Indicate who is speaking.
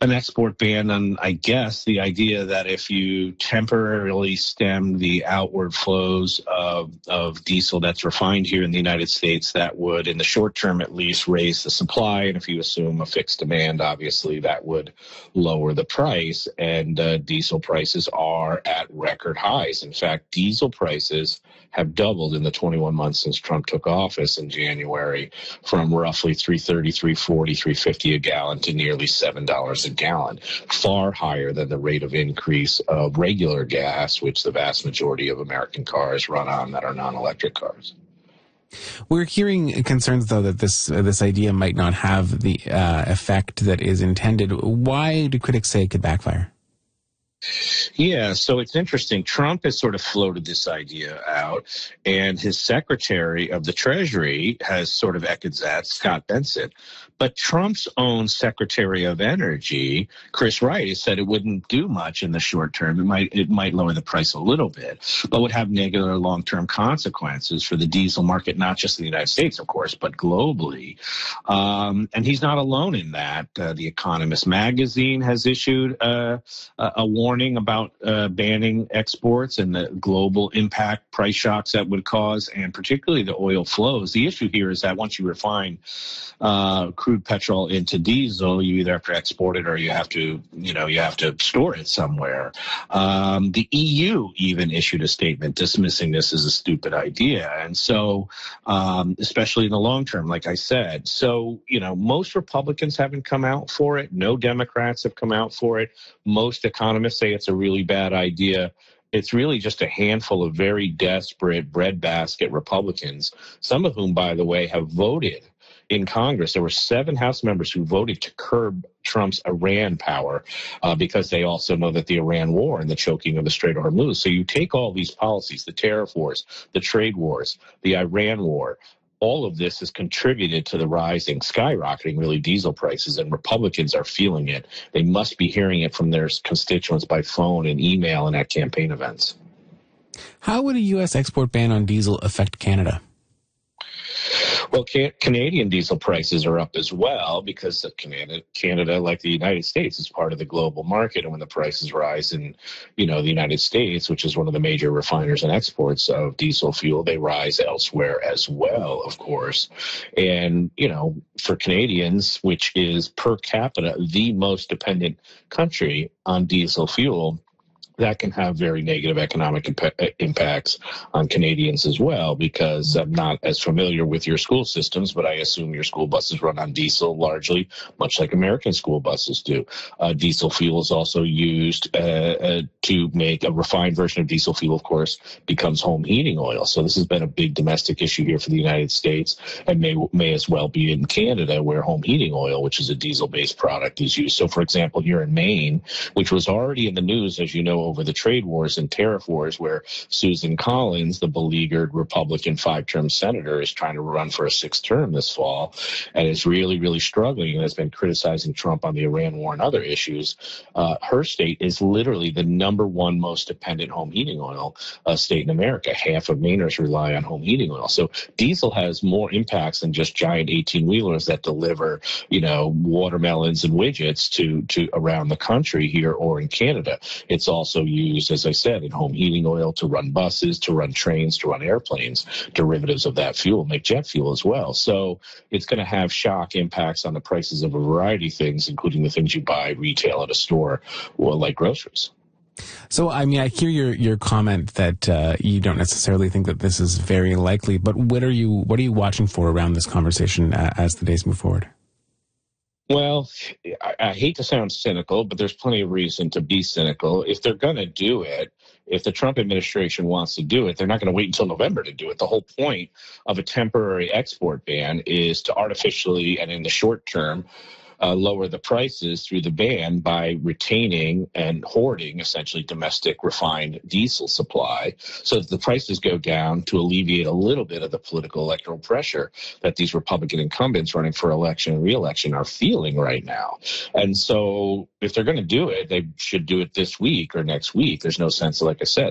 Speaker 1: an export ban, and I guess the idea that if you temporarily stem the outward flows of diesel that's refined here in the United States, that would, in the short term at least, raise the supply. And if you assume a fixed demand, obviously that would lower the price. And diesel prices are at record highs. In fact, diesel prices have doubled in the 21 months since Trump took office in January, from roughly $3.30, $3.40, $3.50 a gallon to nearly $7 a gallon, far higher than the rate of increase of regular gas, which the vast majority of American cars run on that are non-electric cars.
Speaker 2: We're hearing concerns, though, that this idea might not have the effect that is intended. Why do critics say it could backfire?
Speaker 1: Yeah, so it's interesting. Trump has sort of floated this idea out, and his Secretary of the Treasury has sort of echoed that, Scott Bessent. But Trump's own Secretary of Energy, Chris Wright, has said it wouldn't do much in the short term. It might lower the price a little bit, but would have negative long-term consequences for the diesel market, not just in the United States, of course, but globally. And he's not alone in that. The Economist magazine has issued a warning about banning exports and the global impact price shocks that would cause, and particularly the oil flows. The issue here is that once you refine crude petrol into diesel, you either have to export it or you have to store it somewhere. The EU even issued a statement dismissing this as a stupid idea. And so, especially in the long term, like I said, so, most Republicans haven't come out for it. No Democrats have come out for it. Most economists say it's a really bad idea. It's really just a handful of very desperate breadbasket Republicans, some of whom, by the way, have voted in Congress. There were 7 House members who voted to curb Trump's Iran power because they also know that the Iran war and the choking of the Strait of Hormuz. So you take all these policies, the tariff wars, the trade wars, the Iran war, all of this has contributed to the rising, skyrocketing, really, diesel prices, and Republicans are feeling it. They must be hearing it from their constituents by phone and email and at campaign events.
Speaker 2: How would a U.S. export ban on diesel affect Canada?
Speaker 1: Well, Canadian diesel prices are up as well because Canada, like the United States, is part of the global market. And when the prices rise in, the United States, which is one of the major refiners and exports of diesel fuel, they rise elsewhere as well, of course. And, for Canadians, which is per capita the most dependent country on diesel fuel, that can have very negative economic impacts on Canadians as well, because I'm not as familiar with your school systems, but I assume your school buses run on diesel largely, much like American school buses do. Diesel fuel is also used to make a refined version of diesel fuel, of course, becomes home heating oil. So this has been a big domestic issue here for the United States, and may as well be in Canada, where home heating oil, which is a diesel-based product, is used. So, for example, here in Maine, which was already in the news, as you know, over the trade wars and tariff wars, where Susan Collins, the beleaguered Republican 5-term senator, is trying to run for a 6th term this fall and is really, really struggling and has been criticizing Trump on the Iran war and other issues. Her state is literally the #1 most dependent home heating oil state in America. Half of Mainers rely on home heating oil. So diesel has more impacts than just giant 18-wheelers that deliver, watermelons and widgets to around the country here or in Canada. It's also used, as I said, in home heating oil to run buses, to run trains, to run airplanes. Derivatives of that fuel make jet fuel as well. So it's going to have shock impacts on the prices of a variety of things, including the things you buy retail at a store or like groceries.
Speaker 2: So, I hear your comment that you don't necessarily think that this is very likely, but what are you watching for around this conversation as the days move forward?
Speaker 1: Well, I hate to sound cynical, but there's plenty of reason to be cynical. If they're going to do it, if the Trump administration wants to do it, they're not going to wait until November to do it. The whole point of a temporary export ban is to artificially and in the short term lower the prices through the ban by retaining and hoarding essentially domestic refined diesel supply so that the prices go down to alleviate a little bit of the political electoral pressure that these Republican incumbents running for election and re-election are feeling right now. And so if they're going to do it, they should do it this week or next week. There's no sense, like I said,